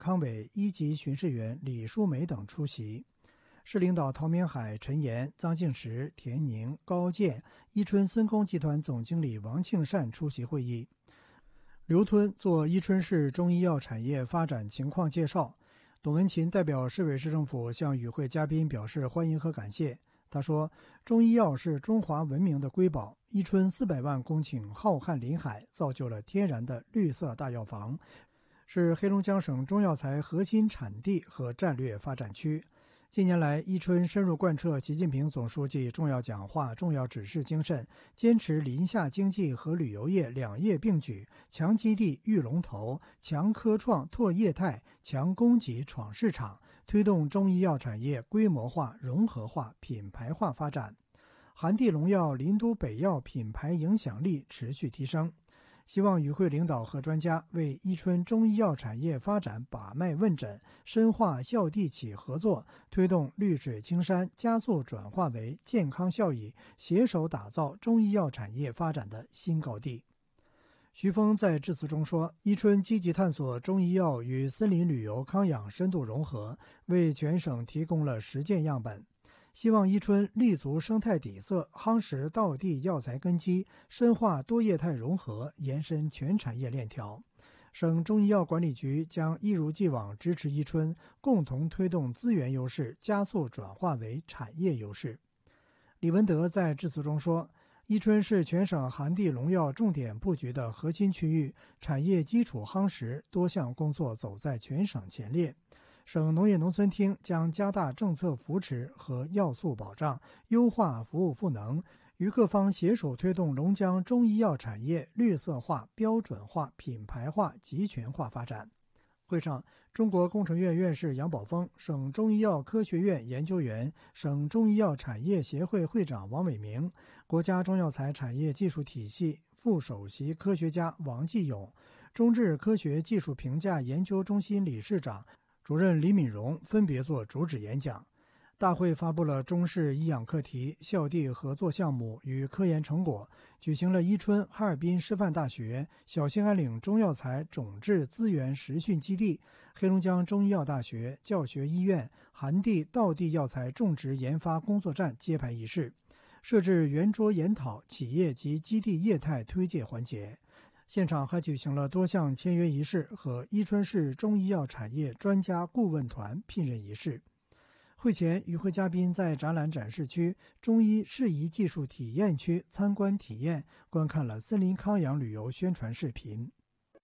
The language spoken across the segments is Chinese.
康委一级巡视员李淑梅等出席。市领导陶明海、陈岩、臧敬实、田宁、高健、伊春森工集团总经理王庆善出席会议。刘吞做伊春市中医药产业发展情况介绍。董文勤代表市委市政府向与会嘉宾表示欢迎和感谢。他说，中医药是中华文明的瑰宝，伊春400万公顷浩瀚林海造就了天然的绿色大药房，是黑龙江省中药材核心产地和战略发展区。近年来，伊春深入贯彻习近平总书记重要讲话、重要指示精神，坚持林下经济和旅游业两业并举，强基地育龙头，强科创拓业态，强供给闯市场，推动中医药产业规模化、融合化、品牌化发展。韩地龙药、林都北药品牌影响力持续提升。希望与会领导和专家为伊春中医药产业发展把脉问诊，深化校地企合作，推动绿水青山加速转化为健康效益，携手打造中医药产业发展的新高地。徐峰在致辞中说，伊春积极探索中医药与森林旅游康养深度融合，为全省提供了实践样本。希望伊春立足生态底色，夯实道地药材根基，深化多业态融合，延伸全产业链条。省中医药管理局将一如既往支持伊春，共同推动资源优势加速转化为产业优势。李文德在致辞中说，伊春是全省韩地龙药重点布局的核心区域，产业基础夯实，多项工作走在全省前列。省农业农村厅将加大政策扶持和要素保障，优化服务赋能，与各方携手推动龙江中医药产业绿色化、标准化、品牌化、集权化发展。会上，中国工程院院士杨宝峰、省中医药科学院研究员、省中医药产业协会会长王伟明、国家中药材产业技术体系副首席科学家王继勇、中智科学技术评价研究中心理事长、主任李敏荣分别作主旨演讲。大会发布了中市医养课题、校地合作项目与科研成果，举行了伊春、哈尔滨师范大学、小兴安岭中药材种质资源实训基地、黑龙江中医药大学、教学医院、韩地道地药材种植研发工作站揭牌仪式，设置圆桌研讨企业及基地业态推介环节。现场还举行了多项签约仪式和伊春市中医药产业专家顾问团聘任仪式。会前，与会嘉宾在展览展示区、中医适宜技术体验区参观体验，观看了森林康养旅游宣传视频。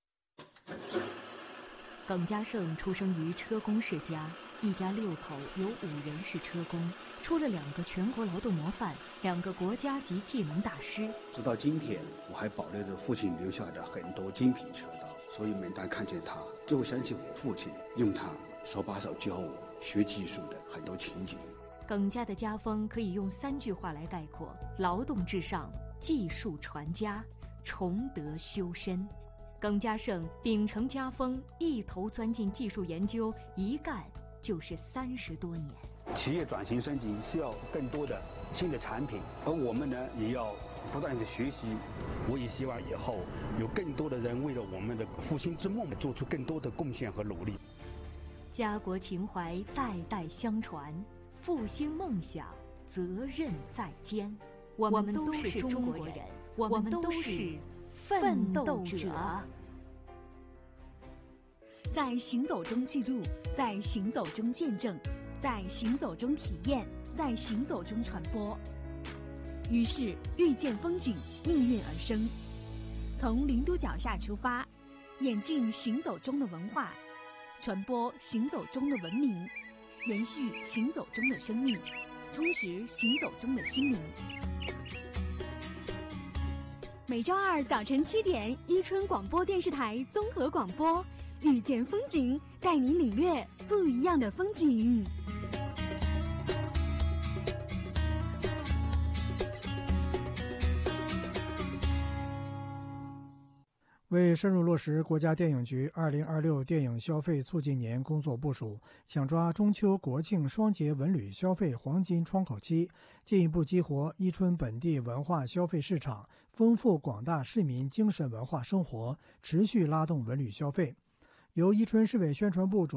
耿家胜出生于车工世家，一家6口有5人是车工，出了2个全国劳动模范，2个国家级技能大师。 直到今天，我还保留着父亲留下的很多精品车刀，所以每当看见他，就会想起我父亲用他手把手教我学技术的很多情景。 耿家的家风可以用3句话来概括：劳动至上，技术传家，崇德修身。耿家胜秉承家风，一头钻进技术研究，一干就是30多年。 企业转型升级需要更多的新的产品，而我们呢也要不断的学习。我也希望以后有更多的人为了我们的复兴之梦做出更多的贡献和努力。 家国情怀代代相传，复兴梦想责任在肩。我们都是中国人，我们都是奋斗者。 在行走中记录，在行走中见证，在行走中体验，在行走中传播。于是遇见风景，应运而生。从林都脚下出发，演进行走中的文化，传播行走中的文明，延续行走中的生命，充实行走中的心灵。每周2早晨7点，伊春广播电视台综合广播，遇见风景，带你领略不一样的风景。 为深入落实国家电影局2026电影消费促进年工作部署，抢抓中秋国庆双节文旅消费黄金窗口期，进一步激活伊春本地文化消费市场，丰富广大市民精神文化生活，持续拉动文旅消费。 由伊春市委宣传部主